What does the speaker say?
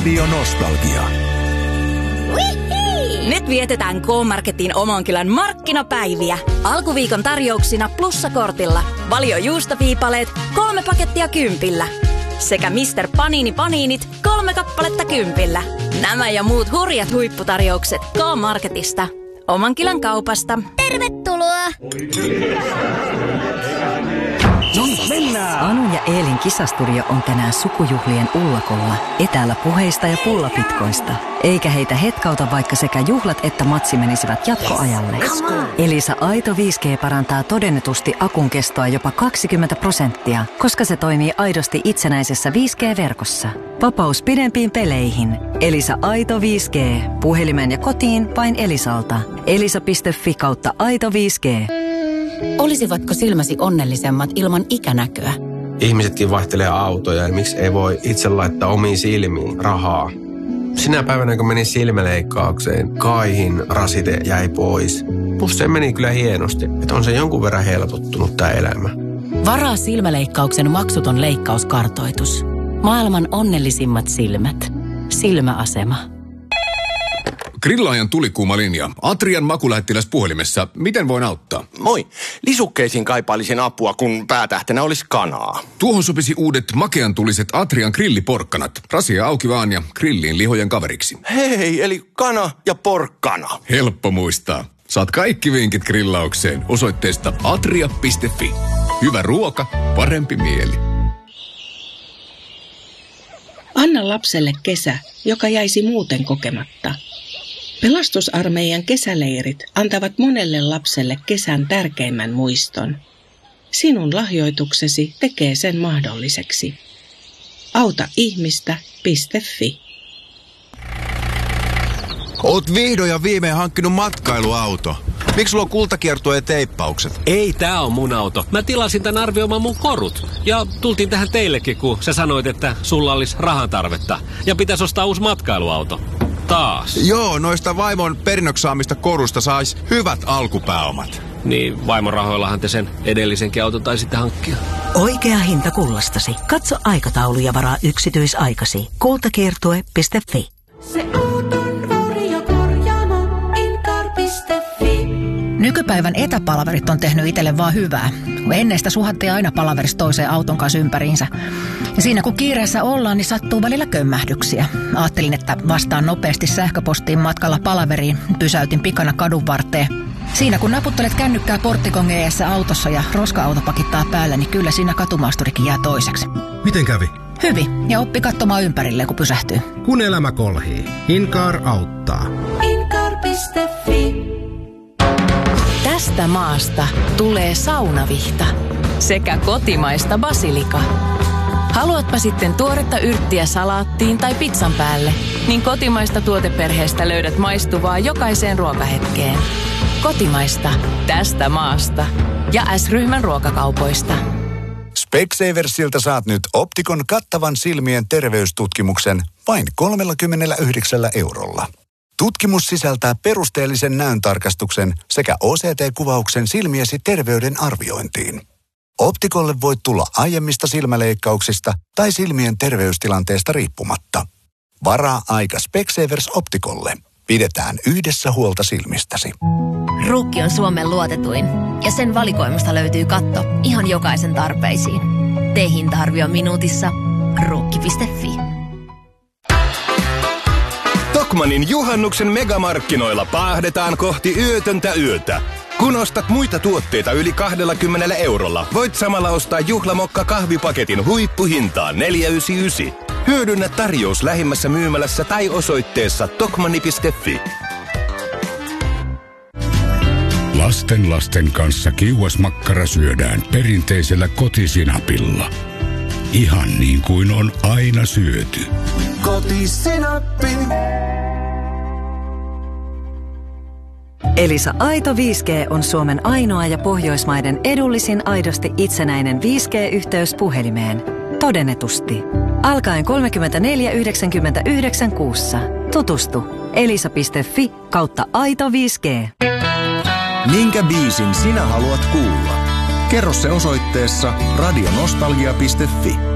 Radio Nostalgia. Nyt vietetään K-Marketin Omankylän markkinapäiviä. Alkuviikon tarjouksina plussakortilla. Valio juustoviipaleet 3 pakettia 10. Sekä Mr. Panini Paninit 3 kappaletta 10. Nämä ja muut hurjat huipputarjoukset K-Marketista. Omankylän kaupasta. Tervetuloa! Mennään! Anu ja Eelin kisastudio on tänään sukujuhlien ullakolla, etäällä puheista ja pullapitkoista. Eikä heitä hetkauta, vaikka sekä juhlat että matsi menisivät jatkoajalle. Elisa Aito 5G parantaa todennetusti akun kestoa jopa 20%, koska se toimii aidosti itsenäisessä 5G-verkossa. Vapaus pidempiin peleihin. Elisa Aito 5G. Puhelimeen ja kotiin vain Elisalta. Elisa.fi/Aito 5G. Olisivatko silmäsi onnellisemmat ilman ikänäköä? Ihmisetkin vaihtelee autoja ja miksi ei voi itse laittaa omiin silmiin rahaa? Sinä päivänä kun menin silmäleikkaukseen, kaihin rasite jäi pois. Plus se meni kyllä hienosti, että on se jonkun verran helpottunut tää elämä. Varaa silmäleikkauksen maksuton leikkauskartoitus. Maailman onnellisimmat silmät. Silmäasema. Grillaajan tulikuuma linja. Atrian makulähettiläs puhelimessa. Miten voin auttaa? Moi. Lisukkeisiin kaipailisin apua, kun päätähtenä olisi kanaa. Tuohon sopisi uudet makean tuliset Atrian grilliporkkanat. Rasia auki vaan ja grilliin lihojen kaveriksi. Hei, eli kana ja porkkana. Helppo muistaa. Saat kaikki vinkit grillaukseen osoitteesta atria.fi. Hyvä ruoka, parempi mieli. Anna lapselle kesä, joka jäisi muuten kokematta. Pelastusarmeijan kesäleirit antavat monelle lapselle kesän tärkeimmän muiston. Sinun lahjoituksesi tekee sen mahdolliseksi. Autaihmistä.fi. Oot vihdoin ja viimein hankkinut matkailuauto. Miksi sulla on kultakiertue ja teippaukset? Ei, tää on mun auto. Mä tilasin tän arvioimaan mun korut. Ja tultiin tähän teillekin, kun sä sanoit, että sulla olisi rahan tarvetta. Ja pitäisi ostaa uusi matkailuauto. Taas. Joo, noista vaimon perinnöksi saamista korusta sais hyvät alkupääomat. Niin, vaimon rahoillahan te sen edellisenkin auton taisitte hankkia. Oikea hinta kullastasi. Katso aikataulu ja varaa yksityisaikasi. Kultakiertue.fi. Se auton varjokorjaamo Incar.fi. Nykypäivän etäpalverit on tehnyt itselle vaan hyvää. Ennen sitä suhattiin aina palaverista toiseen auton kanssa ympäriinsä. Ja siinä kun kiireessä ollaan, niin sattuu välillä kömmähdyksiä. Ajattelin, että vastaan nopeasti sähköpostiin matkalla palaveriin. Pysäytin pikana kadun varteen. Siinä kun naputtelet kännykkää porttikon eessä autossa ja roska-auto pakittaa päälle, niin kyllä siinä katumaasturikin jää toiseksi. Miten kävi? Hyvin. Ja oppi katsomaan ympärilleen, kun pysähtyy. Kun elämä kolhii, Incar auttaa. Incar.fi. Tästä maasta tulee saunavihta sekä kotimaista basilika. Haluatpa sitten tuoretta yrttiä salaattiin tai pizzan päälle, niin kotimaista tuoteperheestä löydät maistuvaa jokaiseen ruokahetkeen. Kotimaista tästä maasta ja S-ryhmän ruokakaupoista. Specsaversilta saat nyt Optikon kattavan silmien terveystutkimuksen vain 39 €. Tutkimus sisältää perusteellisen näöntarkastuksen sekä OCT-kuvauksen silmiesi terveyden arviointiin. Optikolle voit tulla aiemmista silmäleikkauksista tai silmien terveystilanteesta riippumatta. Varaa aika Specsavers Optikolle. Pidetään yhdessä huolta silmistäsi. Ruukki on Suomen luotetuin ja sen valikoimasta löytyy katto ihan jokaisen tarpeisiin. Tee hinta-arvio minuutissa. Ruukki.fi. Tokmannin juhannuksen megamarkkinoilla paahdetaan kohti yötöntä yötä. Kun ostat muita tuotteita yli 20 €, voit samalla ostaa juhlamokka kahvipaketin huippuhintaan 4,99. Hyödynnä tarjous lähimmässä myymälässä tai osoitteessa tokmanni.fi. Lasten kanssa kiuasmakkara syödään perinteisellä kotisinapilla. Ihan niin kuin on aina syöty. Kotisinappi. Elisa Aito 5G on Suomen ainoa ja Pohjoismaiden edullisin aidosti itsenäinen 5G-yhteys puhelimeen. Todennetusti. Alkaen 34,99 kuussa. Tutustu elisa.fi/Aito 5G. Minkä biisin sinä haluat kuulla? Kerro se osoitteessa radionostalgia.fi.